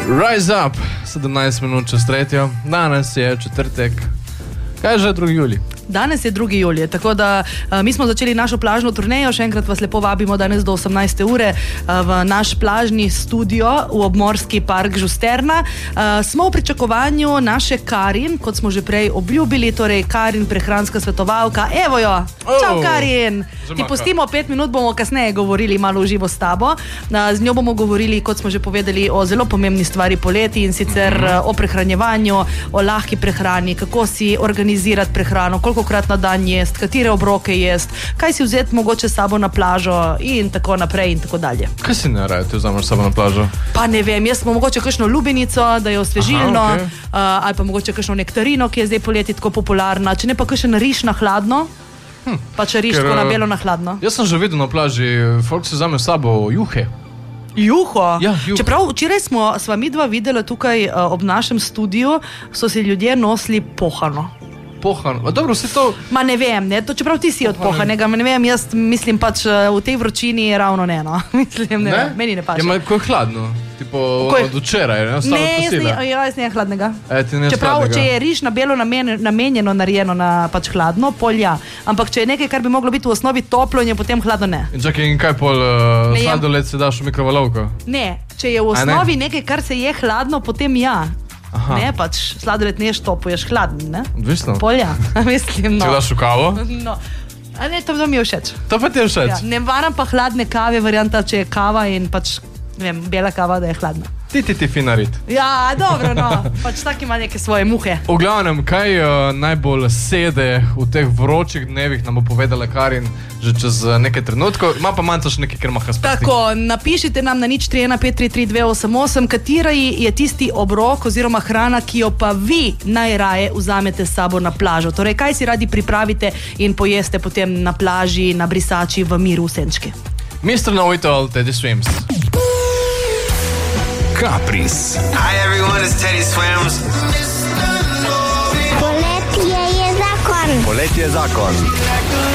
Rise up, 17 minut čez 3. Danes je četrtek. Kaj je že 2. julij? Danes je 2. julij, tako da mi smo začeli našo plažno turnejo. Še enkrat vas lepo vabimo danes do 18. ure v naš plažni studio v obmorski park Žusterna. Smo v pričakovanju naše Karin, kot smo že prej obljubili, torej Karin, prehranska svetovalka. Evo jo! Čau, Karin! Ti pustimo 5 minut, bomo kasneje govorili malo v živo s tabo. Z njo bomo govorili, kot smo že povedali, o zelo pomembni stvari poleti, in sicer o prehranjevanju, o lahki prehrani, kako si organizirati prehrano, kolikokrat na dan jest, katere obroke jest, kaj si vzeti mogoče s sabo na plažo in tako naprej in tako dalje. Kaj si ne raje, ti vzameš s sabo na plažo? Pa ne vem, jaz smo mogoče kakšno lubenico, da je osvežilno. Aha, okay. Ali pa mogoče kakšno nektarino, ki je zdaj poleti tako popularna, če ne pa kakšen riž na hladno. Pa če riž tako na belo na hladno. Jaz sem že videl na plaži, folk si vzame s sabo juhe. Juho? Ja, juho. Čeprav včeraj sva midva videla tukaj ob našem studiu, so si ljudje nosili pohano. Pohan. A dobro, se to... Ma ne vem, ne? To, čeprav ti si od pohanega, ne vem, jaz mislim pač v tej vročini ravno ne, no. Mislim, ne? Meni ne pače. Ja, ko je hladno, tipo od včeraj, ne? Ne, jaz ne hladnega. Ti ne čeprav, hladnega. Če je riž na belo namenjeno, narejeno na pač hladno, pol ja. Ampak če je nekaj, kar bi moglo biti v osnovi toplo in je potem hladno, ne. In čakaj, in kaj pol sladoled se daš v mikrovalovko? Ne, če je v osnovi nekaj, kar se je hladno, potem ja. Aha. Ne, pač sladoled ne ješ topo, ješ hladen, ne? Odvisno. Polja, mislim, no. Če daš v kavo? No. A ne, to mi je všeč. To pa ti je všeč? Ja, ne varam pa hladne kave, varianta, če je kava in pač, ne vem, bela kava, da je hladna. Ti finarit. Ja, dobro, no. Pač tak ima neke svoje muhe. V glavnem, kaj najbolj sede v teh vročih dnevih, nam bo povedala Karin že čez nekaj trenutkov. Ima pa manjca še nekaj, ker maha sprsti. Tako, napišite nam na 031533288, kateri je tisti obrok oziroma hrana, ki jo pa vi najraje vzamete s sabo na plažo. Torej, kaj si radi pripravite in pojeste potem na plaži, na brisači, v miru, v senčki. Mr. Know-it-all, Teddy Swims. Caprice. Hi everyone, it's Teddy Swims. Poletje je zakon. Poletje je zakon.